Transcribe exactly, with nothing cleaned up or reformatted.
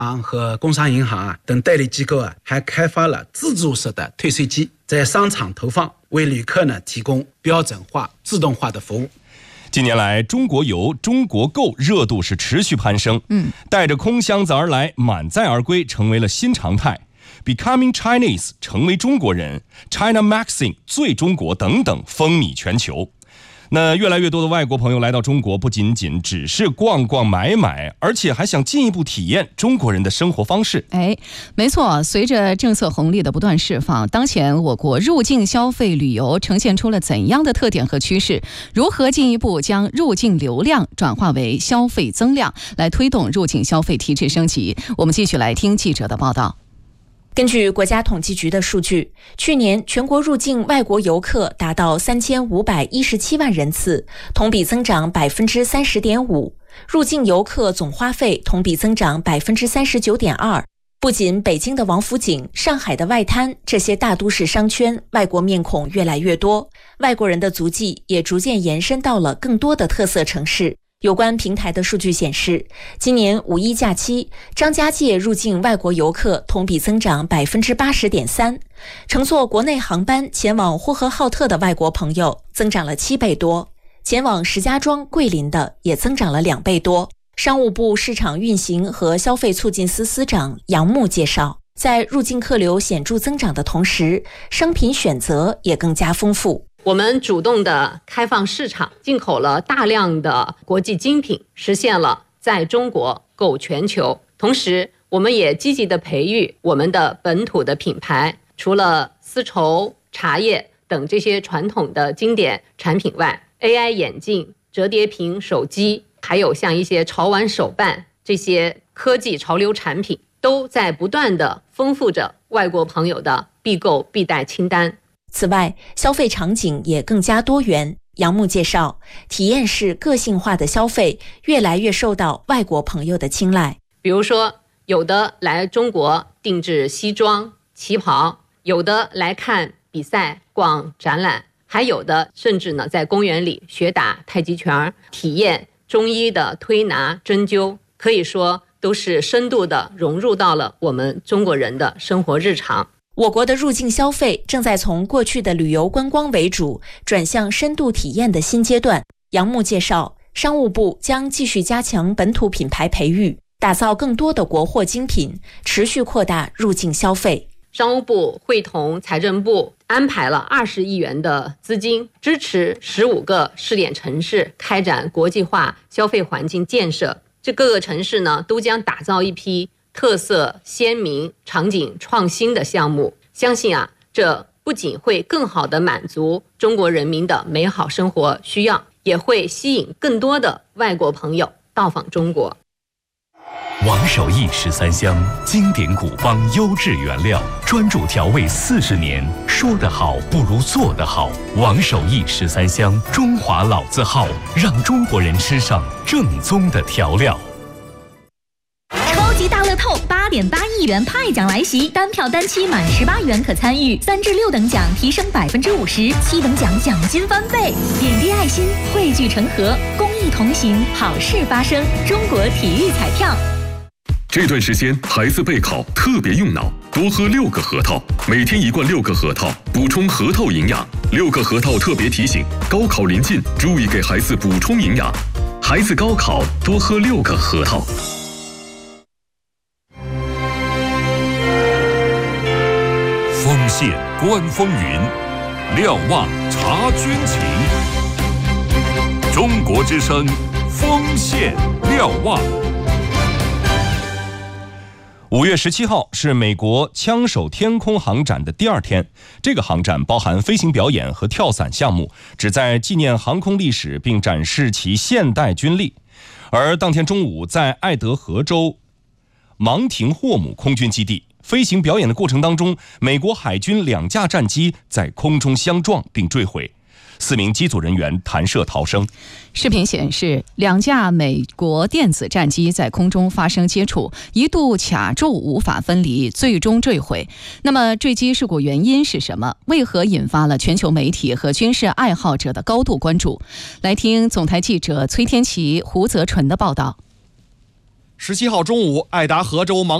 行和工商银行啊等代理机构啊，还开发了自助式的退税机，在商场投放，为旅客呢提供标准化、自动化的服务。 近年来，中国游、中国购热度是持续攀升，嗯，带着空箱子而来，满载而归，成为了新常态。Becoming Chinese 成为中国人 ，China Maxing 最中国等等风靡全球。那越来越多的外国朋友来到中国，不仅仅只是逛逛买买，而且还想进一步体验中国人的生活方式。 哎，没错，随着政策红利的不断释放，当前我国入境消费旅游呈现出了怎样的特点和趋势？如何进一步将入境流量转化为消费增量，来推动入境消费提质升级？我们继续来听记者的报道。 根据国家统计局的数据，去年全国入境外国游客达到三千五百一十七万人次，同比增长百分之三十点五，入境游客总花费同比增长百分之三十九点二。不仅北京的王府井、上海的外滩这些大都市商圈，外国面孔越来越多，外国人的足迹也逐渐延伸到了更多的特色城市。有关平台的数据显示，今年五一假期，张家界入境外国游客同比增长百分之八十点三，乘坐国内航班前往呼和浩特的外国朋友增长了七倍多，前往石家庄、桂林的也增长了两倍多。商务部市场运行和消费促进司司长杨牧介绍，在入境客流显著增长的同时，商品选择也更加丰富。 我们主动的开放市场，进口了大量的国际精品，实现了在中国购全球。同时，我们也积极的培育我们的本土的品牌，除了丝绸、茶叶等这些传统的经典产品外， A I 眼镜、折叠屏手机，还有像一些潮玩手办这些科技潮流产品，都在不断的丰富着外国朋友的必购必带清单。 此外，消费场景也更加多元。杨牧介绍，体验式个性化的消费越来越受到外国朋友的青睐。 比如说，有的来中国定制西装、旗袍，有的来看比赛、逛展览，还有的甚至呢在公园里学打太极拳，体验中医的推拿、针灸，可以说都是深度的融入到了我们中国人的生活日常。 我国的入境消费正在从过去的旅游观光为主，转向深度体验的新阶段。杨牧介绍，商务部将继续加强本土品牌培育，打造更多的国货精品，持续扩大入境消费。 商务部会同财政部安排了二十亿元的资金，支持十五个试点城市开展国际化消费环境建设。这各个城市呢，都将打造一批特色鲜明、场景创新的项目。相信啊，这不仅会更好地满足中国人民的美好生活需要，也会吸引更多的外国朋友到访中国。 王守义十三香，经典古方，优质原料，专注调味四十年，说得好不如做得好。王守义十三香，中华老字号，让中国人吃上正宗的调料。 超级大乐透八点八亿元派奖来袭，单票单期满十八元可参与，三至六等奖提升百分之五十，七等奖奖金翻倍。点滴爱心，汇聚成河，公益同行，好事发生。中国体育彩票。 这段时间孩子备考特别用脑，多喝六个核桃，每天一罐六个核桃，补充核桃营养。六个核桃特别提醒：高考临近，注意给孩子补充营养。孩子高考多喝六个核桃。 丰县观风云，瞭望察军情。中国之声，丰县瞭望。 五月十七号是美国枪手天空航展的第二天，这个航展包含飞行表演和跳伞项目，旨在纪念航空历史并展示其现代军力。而当天中午，在爱德荷州芒廷霍姆空军基地飞行表演的过程当中，美国海军两架战机在空中相撞并坠毁，四名机组人员弹射逃生。 视频显示，两架美国电子战机在空中发生接触，一度卡住无法分离，最终坠毁。那么坠机事故原因是什么？为何引发了全球媒体和军事爱好者的高度关注？来听总台记者崔天琪、胡泽纯的报道。 十七号中午，爱达荷州芒